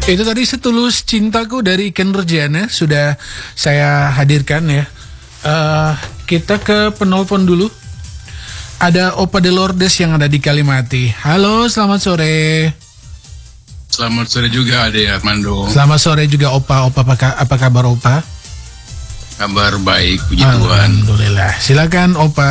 Itu tadi Setulus Cintaku dari Ken Nurjana sudah saya hadirkan ya. Kita ke penelpon dulu. Ada Opa De Lourdes yang ada di Kalimati. Halo, selamat sore. Selamat sore juga Ade Armando. Selamat sore juga Opa. Apa kabar Opa? Kabar baik, puji Tuhan. Alhamdulillah. Silakan Opa.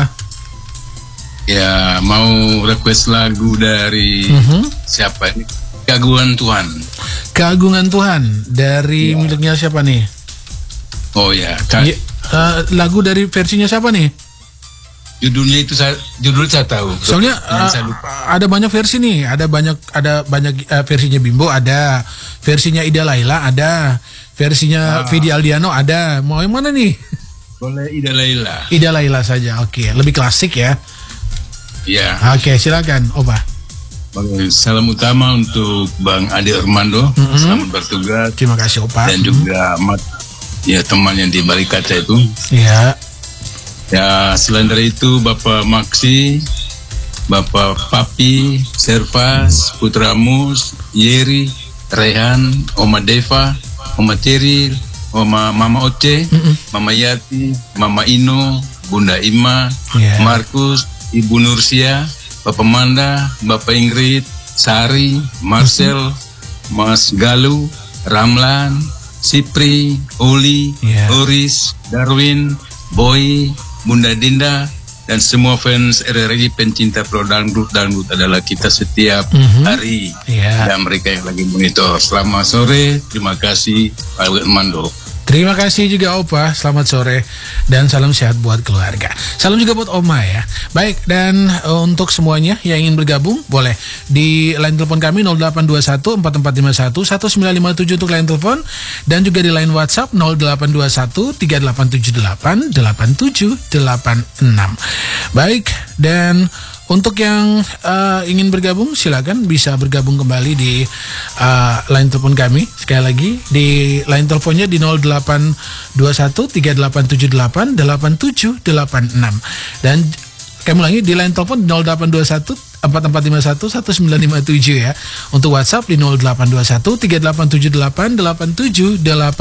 Ya, mau request lagu dari siapa ini? Keagungan Tuhan. Keagungan Tuhan dari miliknya siapa nih? Oh ya, lagu dari versinya siapa nih? Judulnya saya tahu. Soalnya ada banyak versi nih, ada banyak versinya Bimbo, ada versinya Ida Laila, ada versinya Vidi Aldiano, ada. Mau yang mana nih? Boleh Ida Laila. Ida Laila saja. Oke, lebih klasik ya. Ya. Oke, silakan, Opa. Salam utama untuk Bang Ade Armando, selamat bertugas. Terima kasih Opa. Dan juga teman yang di balik kaca itu. Iya. Ya, selain dari itu Bapak Maksi, Bapak Papi, Servas, Putra Mus, Yeri, Rehan, Oma Deva, Oma Ceril, Mama Oce, Mama Yati, Mama Ino, Bunda Ima, Markus, Ibu Nursia, Bapak Manda, Bapak Ingrid, Sari, Marcel, Mas Galuh, Ramlan, Sipri, Oli, Oris, Darwin, Boy, Bunda Dinda, dan semua fans RRI pencinta pro dangdut adalah kita setiap hari. Dan mereka yang lagi monitor. Selamat sore, terima kasih Pak Armando. Terima kasih juga Opa, selamat sore dan salam sehat buat keluarga. Salam juga buat Oma ya. Baik, dan untuk semuanya yang ingin bergabung boleh di line telepon kami 0821 4451 1957 untuk line telepon, dan juga di line WhatsApp 0821 3878 8786. Baik, dan untuk yang ingin bergabung silakan bisa bergabung kembali di line telepon kami. Sekali lagi di line teleponnya di 0821 3878 8786. Dan kami ulangi di line telepon 0821 4451 1957 ya. Untuk WhatsApp di 0821 3878 8786.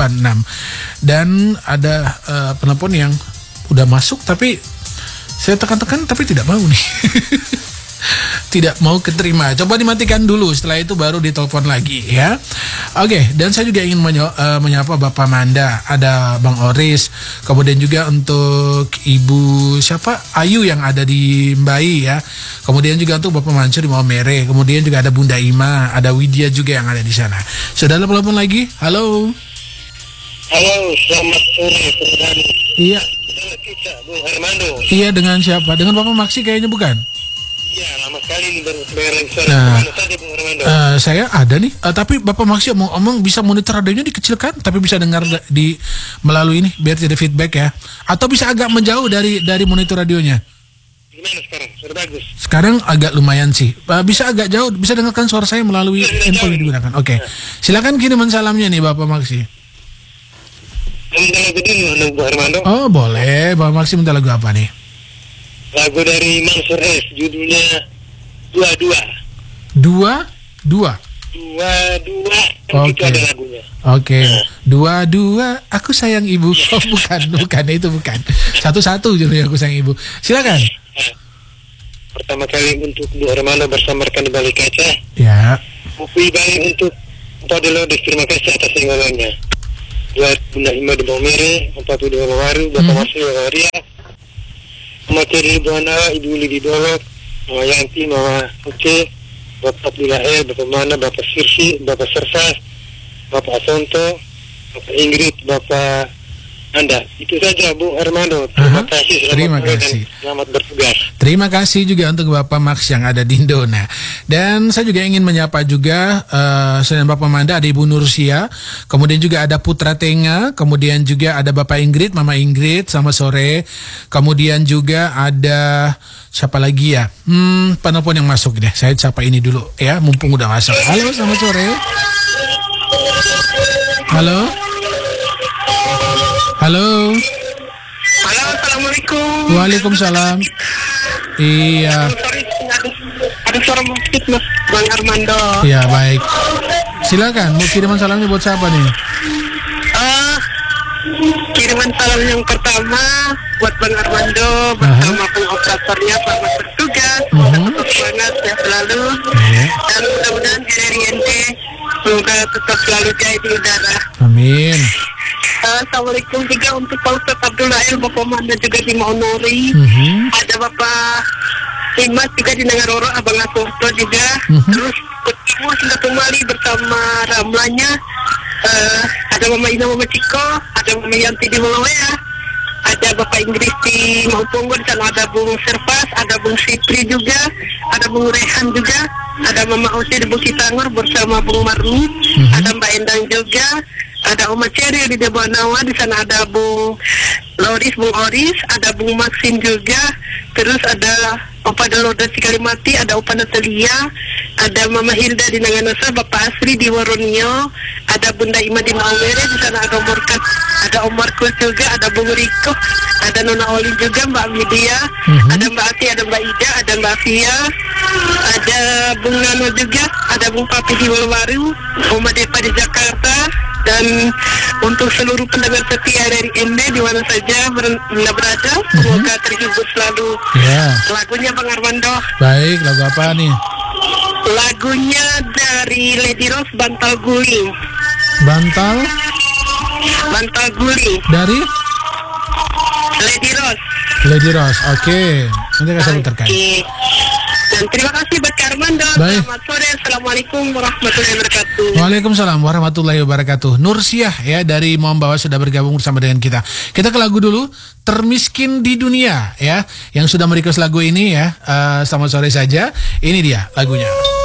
Dan ada penelpon yang udah masuk tapi saya tekan-tekan tapi tidak mau nih. Tidak mau keterima. Coba dimatikan dulu, setelah itu baru ditelepon lagi ya. Oke, dan saya juga ingin menyapa Bapak Manda, ada Bang Oris, kemudian juga untuk Ibu siapa? Ayu yang ada di Mbai ya. Kemudian juga untuk Bapak Mansur di Maumere, kemudian juga ada Bunda Ima, ada Widya juga yang ada di sana. Sudah telepon lagi? Halo. Halo, selamat sore. Iya. Bung Armando. Iya, dengan siapa? Dengan Bapak Maksi kayaknya bukan? Iya, lama sekali nih bareng sore. Mana saja Bung Armando? Saya ada nih, tapi Bapak Maksi omong bisa monitor radionya dikecilkan, tapi bisa dengar di melalui ini biar tidak feedback ya. Atau bisa agak menjauh dari monitor radionya. Gimana sekarang? Sudah bagus. Sekarang agak lumayan sih. Bisa agak jauh, bisa dengarkan suara saya melalui handphone yang digunakan. Oke. Silakan kiriman salamnya nih Bapak Maksi. Minta lagu dulu Bung Armando. Oh boleh, Bapak Maksi minta lagu apa nih? Lagu dari Mansur S, judulnya Dua-Dua. Dua-Dua. Itu ada lagunya. Oke. Dua-dua, aku sayang ibu. Oh bukan itu bukan. Satu-satu judulnya aku sayang ibu. Silakan. Pertama kali untuk Bung Armando bersama rekan di balik kaca. Ya. Bukti balik untuk Pak De Lourdes, terima kasih atas singgalannya. Buat Bunda Ima di Maumere, Bapak Budi Wawaru, Bapak Masri Wawaria, Mama Ceri Buana, Ibu Lidi Dolok, Mama Yanti, Mama Uce, Bapak Abdullah, Bapak Mana, Bapak Sirsi, Bapak Servas, Bapak Asonto, Bapak Ingrid, Bapak Anda. Itu saja Bung Armando. Terima kasih. Terima kasih. Selamat bertugas. Terima kasih juga untuk Bapak Max yang ada di Indona. Dan saya juga ingin menyapa juga selain Bapak Manda ada Ibu Nursia, kemudian juga ada Putra Tenga, kemudian juga ada Bapak Ingrid, Mama Ingrid, selamat sore. Kemudian juga ada siapa lagi ya? Penelpon yang masuk deh. Saya sapa ini dulu ya, mumpung udah masuk. Halo, selamat sore. Halo. Halo. Halo, assalamualaikum. Waalaikumsalam. Iya. Ada suara musik Mas Bang Armando. Iya baik. Silakan, mau kiriman salamnya buat siapa nih? Kiriman salam yang pertama buat Bang Armando bersama pengoperatornya selamat bertugas, tetap semangat ya selalu, dan mudah-mudahan dari ente semoga tetap selalu jaya di udara. Amin. Assalamualaikum juga untuk Pak Ustadz Abdullah El Bapak dan juga di Maunori. Ada Bapak Imas juga di Nangaroro, Abang Akurto juga. Terus bertemu sudah kembali bersama Ramlanya. Ada Mama Ina, Mama Ciko, ada Mama Yanti di Mulawea, ada Bapak Inggris di Mauponggo, di sana ada Bung Servas, ada Bung Sipri juga, ada Bung Rehan juga, ada Mama Osi di Bukit Tangor bersama Bung Marni, ada Mbak Endang juga, ada Oma Ceri di Debanawa, di sana ada Bung Loris, Bung Oris, ada Bung Maxim juga, terus ada Opa Deloda di Kalimati, ada Opa Natalia, ada Mama Hilda di Nanganasa, Bapak Asri di Waronio, ada Bunda Ima di Maumere, di sana ada Om Markus juga, ada Bung Riko, ada Nona Oli juga, Mbak Media, ada Mbak Ati, ada Mbak Ida, ada Mbak Fia, ada Bung Nano juga, ada Bung Papi di Walwaru, Oma Depa di Jakarta, dan untuk seluruh pendengar setia dari Ende di mana saja berada, semoga terhibur selalu. Lagunya Bang Armando. Baik, lagu apa nih? Lagunya dari Lady Rose, Bantal Guling. Bantal Guling. Dari Lady Rose. Lady Rose, oke. Nanti kasih terkait. Dan terima kasih buat Kak Armando. Baik. Selamat sore. Assalamualaikum warahmatullahi wabarakatuh. Waalaikumsalam warahmatullahi wabarakatuh. Nursiah ya dari Mombawa sudah bergabung bersama dengan kita. Kita ke lagu dulu, Termiskin di Dunia ya. Yang sudah merequest lagu ini ya. Selamat sore saja. Ini dia lagunya.